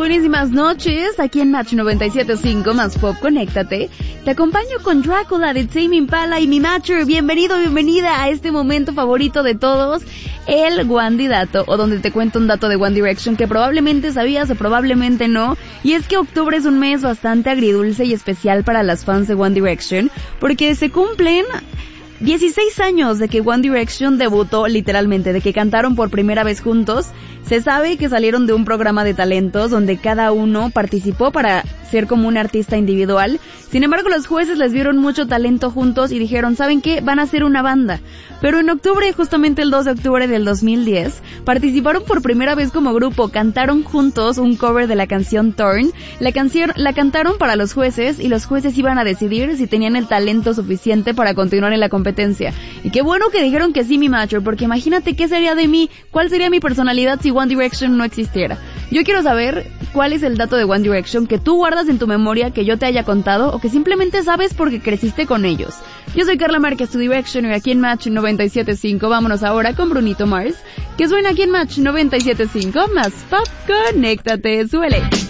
buenísimas noches. Aquí en Match 97.5, más pop, conéctate. Te acompaño con Drácula de Tame Impala y mi Matcher. Bienvenido, bienvenida a este momento favorito de todos, el Wandy Dato, o donde te cuento un dato de One Direction que probablemente sabías o probablemente no. Y es que octubre es un mes bastante agridulce y especial para las fans de One Direction, porque se cumplen 16 años de que One Direction debutó, literalmente, de que cantaron por primera vez juntos. Se sabe que salieron de un programa de talentos donde cada uno participó para ser como un artista individual. Sin embargo, los jueces les vieron mucho talento juntos y dijeron, ¿saben qué? Van a ser una banda. Pero en octubre, justamente el 2 de octubre del 2010, participaron por primera vez como grupo, cantaron juntos un cover de la canción Torn. La cantaron para los jueces y los jueces iban a decidir si tenían el talento suficiente para continuar en la competencia. Y qué bueno que dijeron que sí, mi macho, porque imagínate qué sería de mí, cuál sería mi personalidad si One Direction no existiera. Yo quiero saber cuál es el dato de One Direction que tú guardas en tu memoria, que yo te haya contado, o que simplemente sabes porque creciste con ellos. Yo soy Carla Márquez, tu Direction, y aquí en Match 97.5, vámonos ahora con Brunito Mars, que suena aquí en Match 97.5, más pop, conéctate, suele.